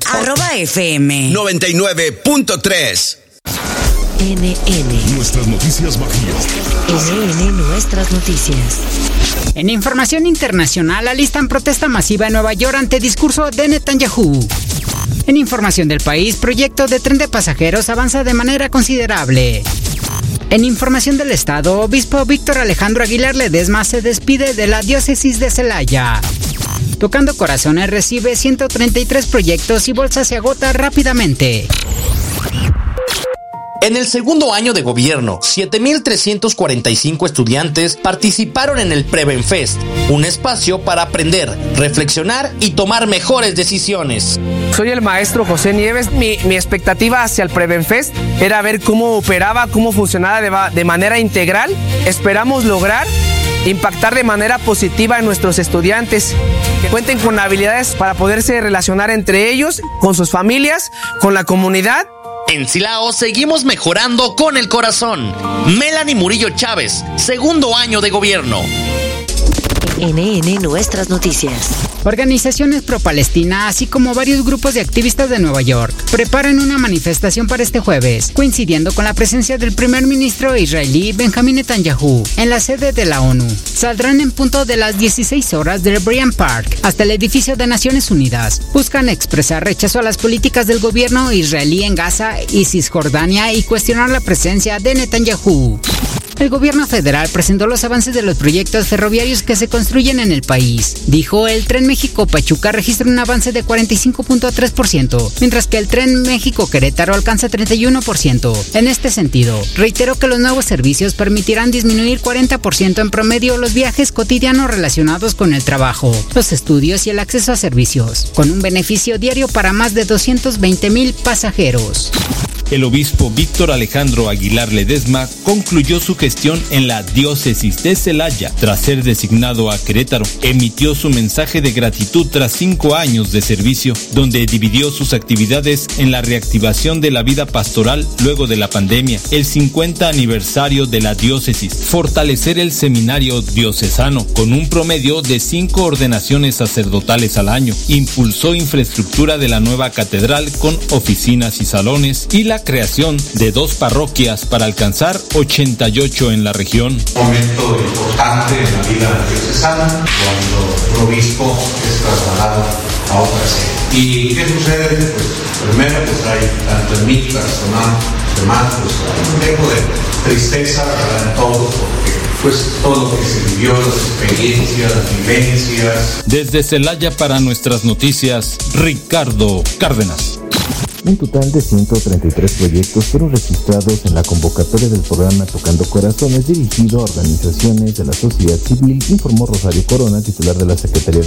@FM 99.3. NN. Nuestras noticias bajías. NN Nuestras noticias. En información internacional, alistan protesta masiva en Nueva York ante discurso de Netanyahu. En información del país, proyecto de tren de pasajeros avanza de manera considerable. En información del estado, obispo Víctor Alejandro Aguilar Ledesma se despide de la diócesis de Celaya. Tocando Corazones recibe 133 proyectos y bolsa se agota rápidamente. En el segundo año de gobierno, 7,345 estudiantes participaron en el Prevenfest, un espacio para aprender, reflexionar y tomar mejores decisiones. Soy el maestro José Nieves. Mi expectativa hacia el Prevenfest era ver cómo operaba, cómo funcionaba de manera integral. Esperamos lograr impactar de manera positiva en nuestros estudiantes, que cuenten con habilidades para poderse relacionar entre ellos, con sus familias, con la comunidad. En Silao seguimos mejorando con el corazón. Melanie Murillo Chávez, segundo año de gobierno. NN Nuestras noticias. Organizaciones pro-Palestina, así como varios grupos de activistas de Nueva York, preparan una manifestación para este jueves, coincidiendo con la presencia del primer ministro israelí Benjamín Netanyahu en la sede de la ONU. Saldrán en punto de las 16 horas del Bryant Park hasta el edificio de Naciones Unidas. Buscan expresar rechazo a las políticas del gobierno israelí en Gaza y Cisjordania y cuestionar la presencia de Netanyahu. El gobierno federal presentó los avances de los proyectos ferroviarios que se construyen en el país. Dijo, el Tren México-Pachuca registra un avance de 45.3%, mientras que el Tren México-Querétaro alcanza 31%. En este sentido, reiteró que los nuevos servicios permitirán disminuir 40% en promedio los viajes cotidianos relacionados con el trabajo, los estudios y el acceso a servicios, con un beneficio diario para más de 220,000 pasajeros. El obispo Víctor Alejandro Aguilar Ledesma concluyó su gestión en la diócesis de Celaya. Tras ser designado a Querétaro, emitió su mensaje de gratitud tras 5 años de servicio, donde dividió sus actividades en la reactivación de la vida pastoral luego de la pandemia, el 50 aniversario de la diócesis, fortalecer el seminario diocesano con un promedio de 5 ordenaciones sacerdotales al año, impulsó infraestructura de la nueva catedral con oficinas y salones y la creación de 2 parroquias para alcanzar 88 en la región. Un momento importante en la vida diocesana cuando un obispo es trasladado a otra sede. ¿Y qué sucede? Pues primero hay tanto en mi personal, demás, pues hay un dejo de tristeza en todo, porque pues todo lo que se vivió, las experiencias, las vivencias. Desde Celaya para Nuestras Noticias, Ricardo Cárdenas. Un total de 133 proyectos fueron registrados en la convocatoria del programa Tocando Corazones dirigido a organizaciones de la sociedad civil, informó Rosario Corona, titular de la Secretaría de